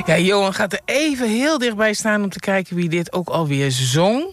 Ja, Johan gaat er even heel dichtbij staan om te kijken wie dit ook alweer zong.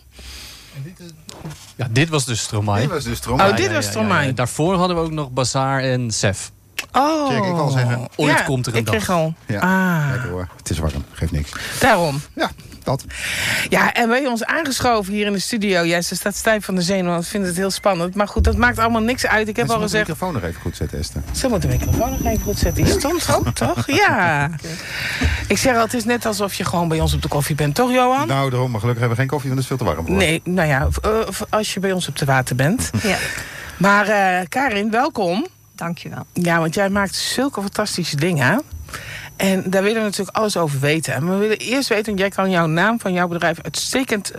Ja, dit was dus Stromae. Dit was Stromae. Ja. Daarvoor hadden we ook nog Bazaar en Sef. Oh. Check, ik wil zeggen. Ooit komt er een dag. Ik kreeg al. Ja, lekker hoor. Het is warm, geeft niks. Daarom. Ja, dat. Ja, en bij ons aangeschoven hier in de studio. Ja, ze staat stijf van de zenuwen, want ik vind het heel spannend. Maar goed, dat maakt allemaal niks uit. Ik heb al gezegd... de microfoon nog even goed zetten, Esther. Ze moet de microfoon nog even goed zetten. Die stond goed, toch? Ja. Ik zeg al, het is net alsof je gewoon bij ons op de koffie bent, toch, Johan? Nou, daarom. Maar gelukkig hebben we geen koffie, want het is veel te warm. Hoor. Nee, nou ja, als je bij ons op de water bent. Ja. Maar Karin, welkom. Dankjewel. Ja, want jij maakt zulke fantastische dingen. En daar willen we natuurlijk alles over weten. Maar we willen eerst weten, want jij kan jouw naam van jouw bedrijf uitstekend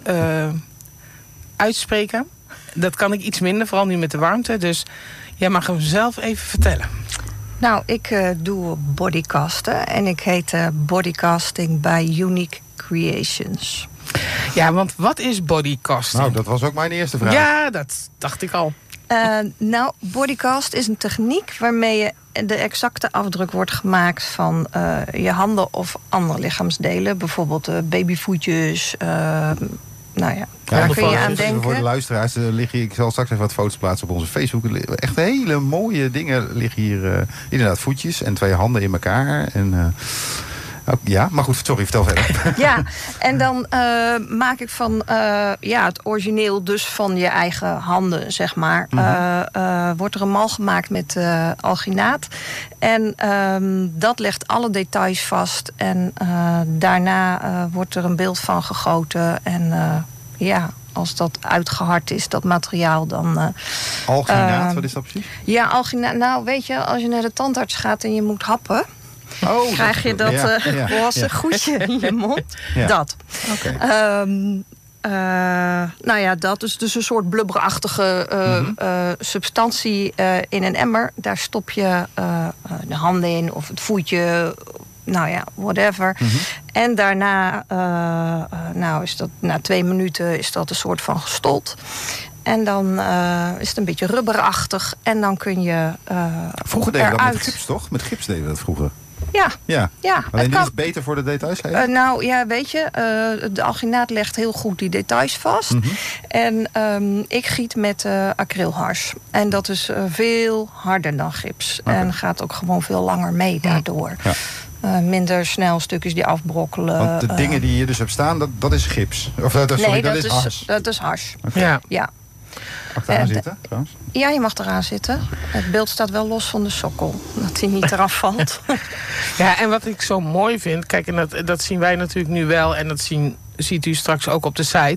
uitspreken. Dat kan ik iets minder, vooral nu met de warmte. Dus jij mag hem zelf even vertellen. Nou, ik doe bodycasten. En ik heet Bodycasting bij Unique Creations. Ja, want wat is bodycasting? Nou, dat was ook mijn eerste vraag. Ja, dat dacht ik al. Nou, bodycast is een techniek waarmee je de exacte afdruk wordt gemaakt van je handen of andere lichaamsdelen. Bijvoorbeeld babyvoetjes. Nou ja, daar kun je aan denken. Voor de luisteraars ik zal straks even wat foto's plaatsen op onze Facebook. Echt hele mooie dingen liggen hier. Inderdaad, voetjes en 2 handen in elkaar. En... ja, maar goed, sorry, vertel verder. Ja, en dan maak ik van het origineel dus van je eigen handen, zeg maar. Wordt er een mal gemaakt met alginaat. En dat legt alle details vast. En daarna wordt er een beeld van gegoten. En als dat uitgehard is, dat materiaal, dan... Alginaat, wat is dat precies? Ja, alginaat. Nou, weet je, als je naar de tandarts gaat en je moet happen... krijg je dat roze goedje in je mond. Ja. Dat. Okay. Nou ja, dat is dus een soort blubberachtige substantie in een emmer. Daar stop je de handen in of het voetje, nou ja, whatever. En daarna, is dat na 2 minuten is dat een soort van gestold. En dan is het een beetje rubberachtig. En dan kun je vroeger deden we dat met gips, toch? Met gips deden we dat vroeger. Ja. Alleen die is beter voor de details? Nou ja, weet je, de alginaat legt heel goed die details vast. En ik giet met acrylhars. En dat is veel harder dan gips. Okay. En gaat ook gewoon veel langer mee daardoor. Ja. Minder snel stukjes die afbrokkelen. Want de dingen die je hier dus hebt staan, dat is gips? Of, dat is hars? Dat is hars. Okay. Ja. Mag ik eraan zitten, trouwens? Ja, je mag eraan zitten. Het beeld staat wel los van de sokkel. Dat hij niet eraf valt. Ja, en wat ik zo mooi vind... Kijk, en dat zien wij natuurlijk nu wel... en dat ziet u straks ook op de site...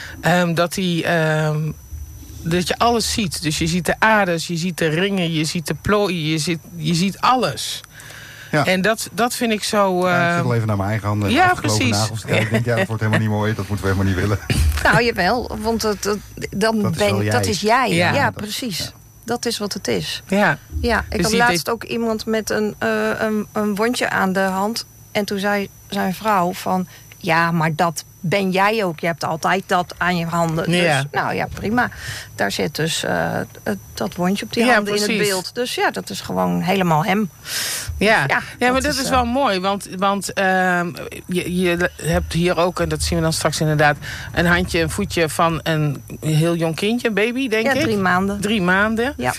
dat je alles ziet. Dus je ziet de aders, je ziet de ringen... je ziet de plooien, je ziet alles... Ja. En dat vind ik zo... ik zit wel even naar mijn eigen handen. Ja, precies. Nagels. Ja. Ik denk, dat wordt helemaal niet mooi. Dat moeten we helemaal niet willen. Nou, jawel. Want dat is jij. Ja, precies. Ja. Dat is wat het is. Ja. Ik had laatst ook iemand met een wondje aan de hand. En toen zei zijn vrouw van... Ja, maar dat ben jij ook. Je hebt altijd dat aan je handen. Ja. Dus, nou ja, prima. Daar zit dus dat wondje op die handen precies. In het beeld. Dus ja, dat is gewoon helemaal hem. Ja, maar dat is wel mooi. Want je hebt hier ook, en dat zien we dan straks inderdaad... een handje, een voetje van een heel jong kindje, een baby, denk ik. 3 maanden. 3 maanden. Ja.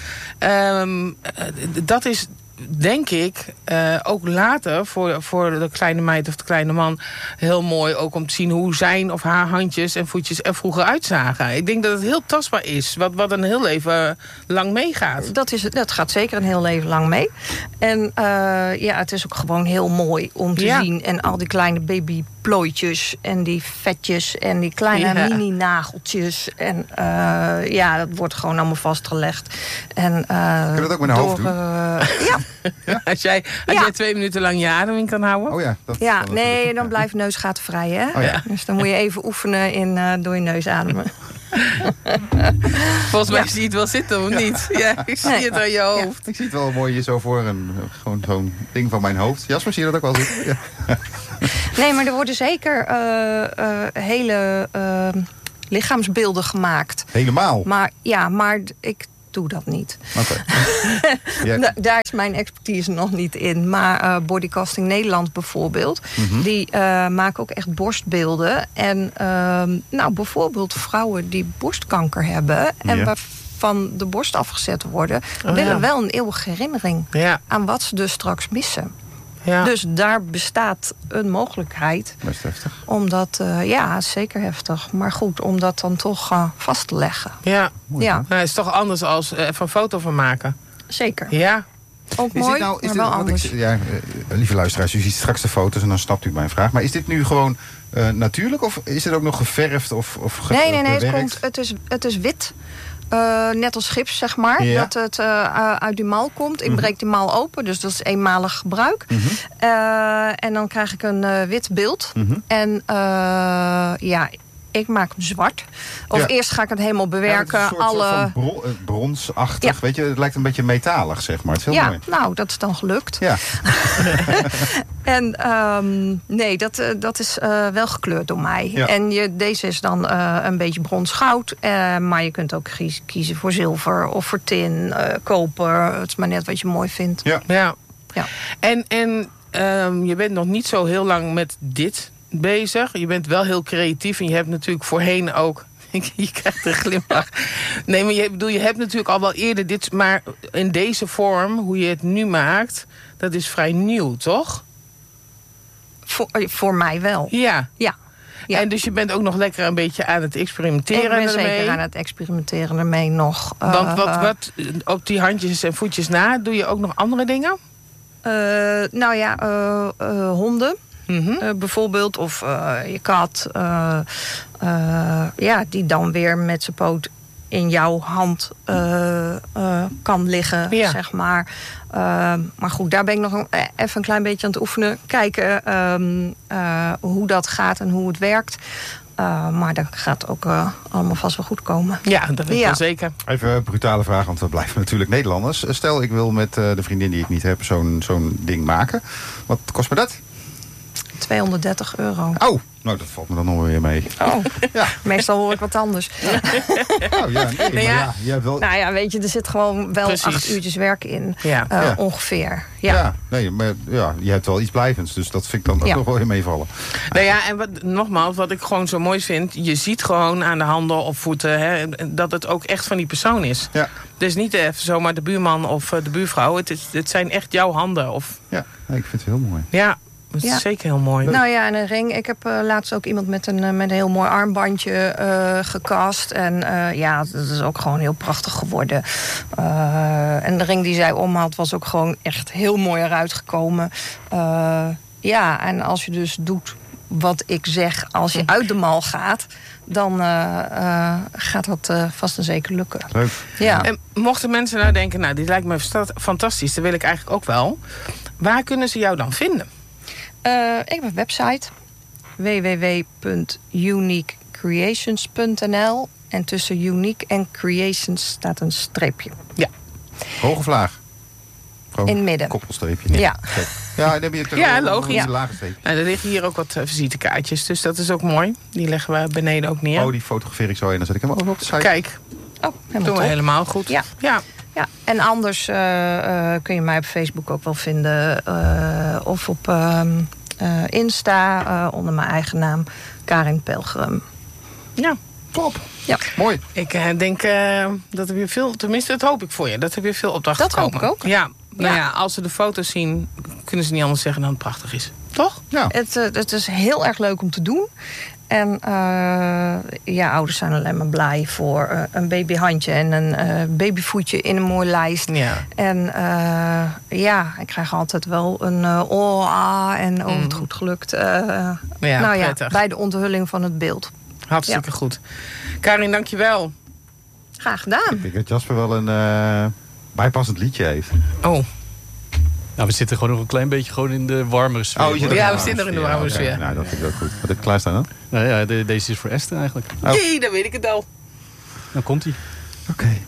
Dat is... denk ik, ook later voor de kleine meid of de kleine man... heel mooi ook om te zien hoe zijn of haar handjes en voetjes er vroeger uitzagen. Ik denk dat het heel tastbaar is, wat een heel leven lang meegaat. Dat gaat zeker een heel leven lang mee. En het is ook gewoon heel mooi om te zien. En al die kleine babyplooitjes en die vetjes en die kleine mini-nageltjes. En dat wordt gewoon allemaal vastgelegd. En, kun je dat ook met een hoofd doen? Ja. Als jij 2 minuten lang je adem in kan houden. Oh ja. Dan blijft neusgaten vrij, hè? Oh ja. Dus dan moet je even oefenen in door je neus ademen. Volgens mij zie je het wel zitten, of niet? Ja, ik zie het aan je hoofd. Ja. Ik zie het wel mooi hier zo voor gewoon zo'n ding van mijn hoofd. Jasper, zie je dat ook wel zitten? Ja. Nee, maar er worden zeker hele lichaamsbeelden gemaakt. Helemaal? Maar ik doe dat niet. Oké. Ja. Daar is mijn expertise nog niet in. Maar Bodycasting Nederland bijvoorbeeld, die maken ook echt borstbeelden. En bijvoorbeeld vrouwen die borstkanker hebben en waarvan de borst afgezet worden, willen wel een eeuwige herinnering aan wat ze dus straks missen. Ja. Dus daar bestaat een mogelijkheid. Best heftig. Om dat, zeker heftig. Maar goed, om dat dan toch vast te leggen. Ja, het is toch anders als even een foto van maken. Zeker. Ja. Ook mooi, maar wel anders. Lieve luisteraars, u ziet straks de foto's en dan snapt u mijn vraag. Maar is dit nu gewoon natuurlijk of is het ook nog geverfd of Nee, het is wit. Net als gips, zeg maar. Ja. Dat het uit die mal komt. Ik breek die mal open, dus dat is eenmalig gebruik. En dan krijg ik een wit beeld. En ik maak hem zwart. Of eerst ga ik het helemaal bewerken. Het is een soort van bronsachtig. Weet je, het lijkt een beetje metalig, zeg maar. Het is heel mooi. Nou, dat is dan gelukt. Ja. En dat is wel gekleurd door mij. Ja. En deze is dan een beetje bronsgoud. Maar je kunt ook kiezen voor zilver of voor tin, koper. Het is maar net wat je mooi vindt. Ja. En je bent nog niet zo heel lang met dit bezig. Je bent wel heel creatief en je hebt natuurlijk voorheen ook... Je krijgt een glimlach. Nee, maar je hebt natuurlijk al wel eerder dit... Maar in deze vorm, hoe je het nu maakt... dat is vrij nieuw, toch? Voor mij wel. Ja. Ja. En dus je bent ook nog lekker een beetje aan het experimenteren ermee? Ik ben zeker aan het experimenteren ermee nog. Want wat op die handjes en voetjes na... doe je ook nog andere dingen? Honden. Bijvoorbeeld, of je kat, die dan weer met zijn poot in jouw hand kan liggen, zeg maar. Maar goed, daar ben ik nog even een klein beetje aan het oefenen. Kijken hoe dat gaat en hoe het werkt. Maar dat gaat ook allemaal vast wel goed komen. Ja, dat weet ik wel zeker. Even een brutale vraag, want we blijven natuurlijk Nederlanders. Stel, ik wil met de vriendin die ik niet heb zo'n ding maken. Wat kost me dat? €230. Oh, nou dat valt me dan nog weer mee. Oh, meestal hoor ik wat anders. Je hebt wel... Nou ja, weet je, er zit gewoon wel 8 uurtjes werk in. Ongeveer. Je hebt wel iets blijvends, dus dat vind ik dan ook nog wel weer meevallen. Nou ja, en nogmaals, wat ik gewoon zo mooi vind... je ziet gewoon aan de handen of voeten... dat het ook echt van die persoon is. Ja. Dus niet even zomaar de buurman of de buurvrouw. Het zijn echt jouw handen. Ja, ik vind het heel mooi. Ja. Dat is zeker heel mooi. Nou ja, en een ring. Ik heb laatst ook iemand met een heel mooi armbandje gecast. En dat is ook gewoon heel prachtig geworden. En de ring die zij om had was ook gewoon echt heel mooi eruit gekomen. En als je dus doet wat ik zeg, als je uit de mal gaat... dan gaat dat vast en zeker lukken. Leuk. Ja. En mochten mensen nou denken, nou, dit lijkt me fantastisch. Dat wil ik eigenlijk ook wel. Waar kunnen ze jou dan vinden? Ik heb een website. www.uniquecreations.nl. En tussen unique en creations staat een streepje. Ja. Hoge vlaag? Gewoon in het midden. Koppelstreepje. Ja. Ja, dan heb je logisch. Een lage streepje. Nou, er liggen hier ook wat visitekaartjes. Dus dat is ook mooi. Die leggen we beneden ook neer. Oh, die fotografeer ik zo en dan zet ik hem ook op de site. Kijk. Doen we helemaal goed. Ja. En anders kun je mij op Facebook ook wel vinden. Of op Insta onder mijn eigen naam. Karin Pelgrim. Ja. Top. Ja. Mooi. Ik denk dat er weer veel... Tenminste, dat hoop ik voor je. Dat er weer veel opdrachten komen. Dat hoop ik ook. Ja. Nou ja, als ze de foto's zien... kunnen ze niet anders zeggen dan het prachtig is. Toch? Ja. Het is heel erg leuk om te doen. En ouders zijn alleen maar blij voor een babyhandje en een babyvoetje in een mooie lijst. Ja. En ik krijg altijd wel een en het goed gelukt. Bij de onthulling van het beeld. Hartstikke goed. Karin, dankjewel. Graag gedaan. Ik denk dat Jasper wel een bijpassend liedje heeft. Oh. Nou, we zitten gewoon nog een klein beetje gewoon in de warmere sfeer. We zitten nog in de warmere sfeer. Nou, dat vind ik ook goed. Wat heb je klaarstaan dan? Nou ja, deze is voor Esther eigenlijk. Nee, dan weet ik het al. Dan komt hij. Oké.